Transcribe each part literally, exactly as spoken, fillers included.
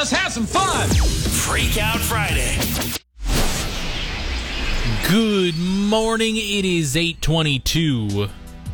Let's have some fun. Freak Out Friday. Good morning. It is eight twenty-two.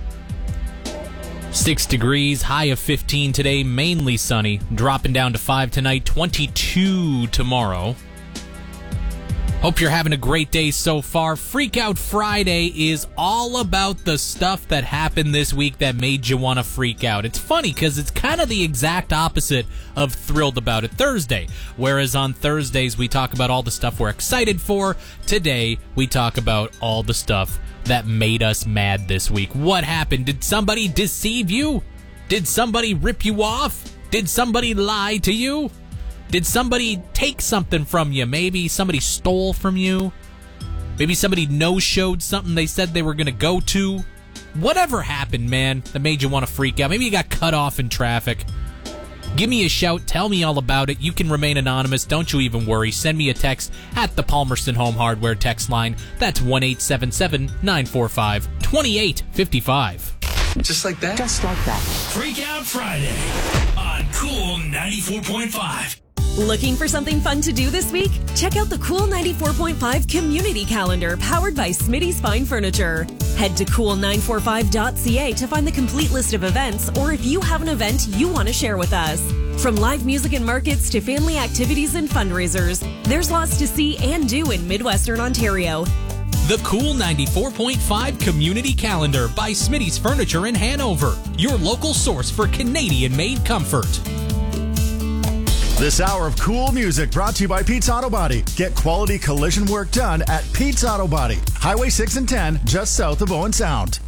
Six degrees, high of fifteen today, mainly sunny. Dropping down to five tonight, twenty-two tomorrow. Hope you're having a great day so far. Freak Out Friday is all about the stuff that happened this week that made you want to freak out. It's funny because it's kind of the exact opposite of Thrilled About It Thursday. Whereas on Thursdays we talk about all the stuff we're excited for. Today we talk about all the stuff that made us mad this week. What happened? Did somebody deceive you? Did somebody rip you off? Did somebody lie to you? Did somebody take something from you? Maybe somebody stole from you. Maybe somebody no-showed something they said they were going to go to. Whatever happened, man, that made you want to freak out. Maybe you got cut off in traffic. Give me a shout. Tell me all about it. You can remain anonymous. Don't you even worry. Send me a text at the Palmerston Home Hardware text line. That's one eight seven seven, nine four five, two eight five five. Just like that? Just like that. Freak Out Friday on Cool ninety-four point five. Looking for something fun to do this week? Check out the Cool ninety-four point five Community Calendar powered by Smitty's Fine Furniture. Head to cool nine four five dot c a to find the complete list of events, or if you have an event you want to share with us. From live music and markets to family activities and fundraisers, there's lots to see and do in Midwestern Ontario. The Cool ninety-four point five Community Calendar by Smitty's Furniture in Hanover. Your local source for Canadian-made comfort. This hour of cool music brought to you by Pete's Auto Body. Get quality collision work done at Pete's Auto Body. Highway six and ten, just south of Owen Sound.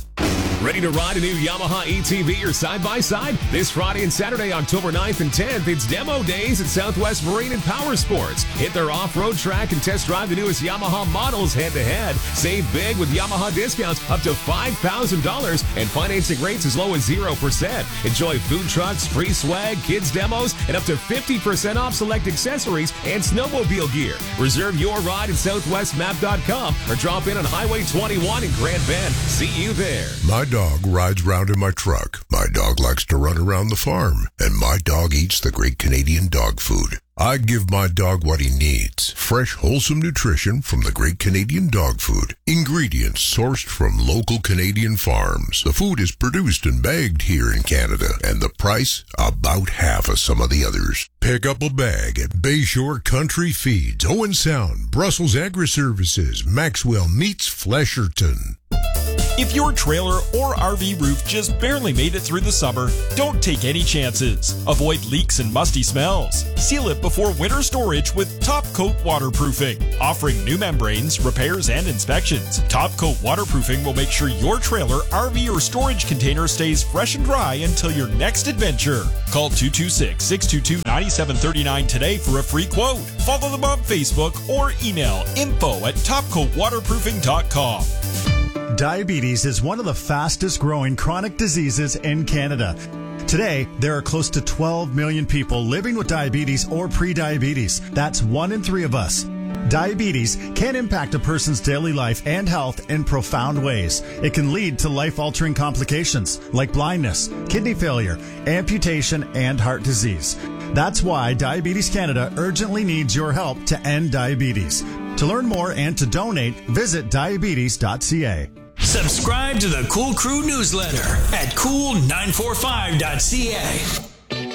Ready to ride a new Yamaha E T V or side-by-side? This Friday and Saturday, October ninth and tenth, it's demo days at Southwest Marine and Power Sports. Hit their off-road track and test drive the newest Yamaha models head-to-head. Save big with Yamaha discounts up to five thousand dollars and financing rates as low as zero percent. Enjoy food trucks, free swag, kids demos, and up to fifty percent off select accessories and snowmobile gear. Reserve your ride at southwest map dot com or drop in on Highway twenty-one in Grand Bend. See you there. My dog rides round in my truck. My dog likes to run around the farm. And my dog eats the great Canadian dog food. I give my dog what he needs. Fresh, wholesome nutrition from the great Canadian dog food. Ingredients sourced from local Canadian farms. The food is produced and bagged here in Canada. And the price, about half of some of the others. Pick up a bag at Bayshore Country Feeds, Owen Sound, Brussels Agri-Services, Maxwell Meats, Flesherton. If your trailer or R V roof just barely made it through the summer, don't take any chances. Avoid leaks and musty smells. Seal it before winter storage with Top Coat Waterproofing, offering new membranes, repairs, and inspections. Top Coat Waterproofing will make sure your trailer, R V, or storage container stays fresh and dry until your next adventure. Call two two six, six two two, nine seven three nine today for a free quote. Follow them on Facebook or email info at top coat waterproofing dot com. Diabetes is one of the fastest growing chronic diseases in Canada. Today, there are close to twelve million people living with diabetes or prediabetes. That's one in three of us. Diabetes can impact a person's daily life and health in profound ways. It can lead to life-altering complications like blindness, kidney failure, amputation, and heart disease. That's why Diabetes Canada urgently needs your help to end diabetes. To learn more and to donate, visit diabetes dot c a. Subscribe to the Cool Crew newsletter at cool nine four five dot c a.